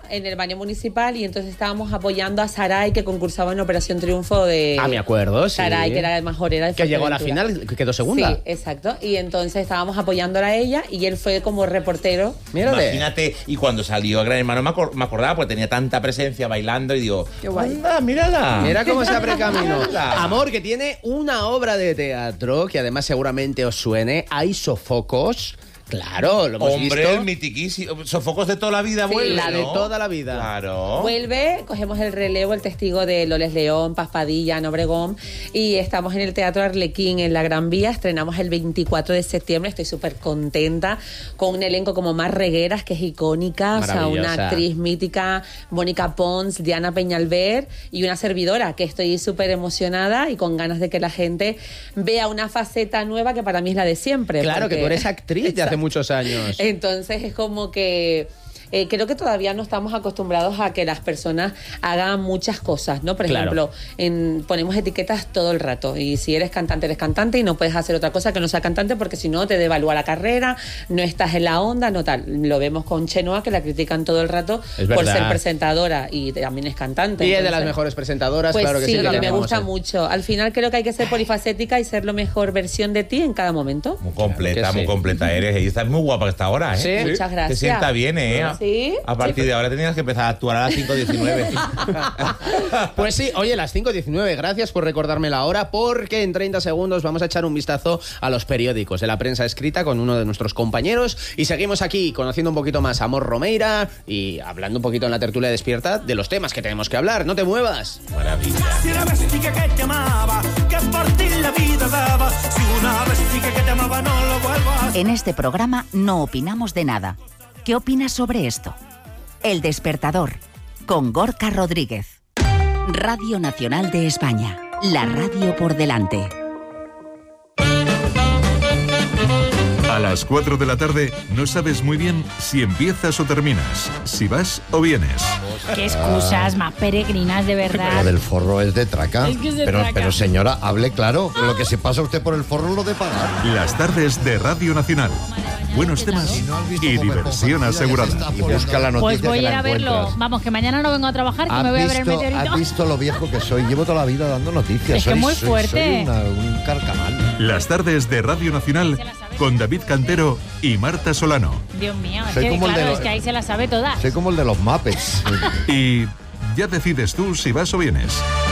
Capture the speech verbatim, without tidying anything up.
en el baño municipal y entonces estábamos apoyando a Saray, que concursaba en Operación Triunfo de... Ah, me acuerdo, sí. Saray, que era majorera de que llegó a la final, que quedó segunda. Sí, exacto. Y entonces estábamos apoyándola a ella y él fue como reportero. Mírale. Imagínate, y cuando salió Gran Hermano me, acor- me acordaba, porque tenía tanta presencia bailando y digo, qué guay. anda, mírala. Mira cómo se abre camino. Amor, que tiene una obra de teatro que además seguramente os suene, Hay Sofocos. Claro, lo hemos Hombre, visto. el mitiquísimo. Sofocos de toda la vida, Sí, vuelve, La de ¿no? toda la vida. Claro. Vuelve, cogemos el relevo, el testigo de Loles León, Paz Padilla, Ana Obregón, y estamos en el Teatro Arlequín en la Gran Vía. Estrenamos el veinticuatro de septiembre. Estoy súper contenta con un elenco como Mar Regueras, que es icónica, o sea, una actriz mítica, Mónica Pons, Diana Peñalver y una servidora, que estoy súper emocionada y con ganas de que la gente vea una faceta nueva que para mí es la de siempre. Claro, porque... que tú eres actriz de hace muchos años. Entonces es como que eh, creo que todavía no estamos acostumbrados a que las personas hagan muchas cosas, ¿no? Por Claro. ejemplo, en, ponemos etiquetas todo el rato y si eres cantante, eres cantante y no puedes hacer otra cosa que no sea cantante porque si no te devalúa la carrera, no estás en la onda, no tal. Lo vemos con Chenoa, que la critican todo el rato Es por verdad. ser presentadora y también es cantante. Y es de entonces, las mejores presentadoras, pues claro que sí. sí, que me tenemos, gusta eh. mucho. Al final creo que hay que ser polifacética y ser la mejor versión de ti en cada momento. Muy completa, Claro que muy sí. completa eres. Y estás muy guapa hasta ahora, ¿eh? Sí. Muchas gracias. Te sienta bien, ¿eh? ¿Sí? A partir de ahora tenías que empezar a actuar a las cinco diecinueve. Pues sí, oye, las cinco diecinueve, gracias por recordarme la hora, porque en treinta segundos vamos a echar un vistazo a los periódicos de la prensa escrita con uno de nuestros compañeros y seguimos aquí conociendo un poquito más a Amor Romeira y hablando un poquito en la tertulia despierta de los temas que tenemos que hablar. ¡No te muevas! Maravilla. Si una bestia que te amaba, que por ti la vida daba, si una bestia que te amaba no lo vuelvas. En este programa no opinamos de nada. ¿Qué opinas sobre esto? El Despertador, con Gorka Rodríguez. Radio Nacional de España, la radio por delante. A las cuatro de la tarde no sabes muy bien si empiezas o terminas, si vas o vienes. Qué excusas más peregrinas, de verdad. Lo del forro es de traca. Es que es de pero, traca. pero señora, hable claro. Lo que se pasa usted por el forro es lo de pagar. Las tardes de Radio Nacional. Buenos temas y diversión asegurada. Y busca la noticia Pues voy que a ir la a verlo. encuentras. Vamos, que mañana no vengo a trabajar, que ¿Has me voy a ver el visto- meteorito. ¿Has visto lo viejo que soy? Llevo toda la vida dando noticias. Es que soy, muy soy- fuerte. Soy una- un carcamal. Las tardes de Radio Nacional con David Cantero y Marta Solano. Dios mío, es Soy que, como el de claro, los- es que ahí se la sabe toda. Soy como el de los Muppets. Y ya decides tú si vas o vienes.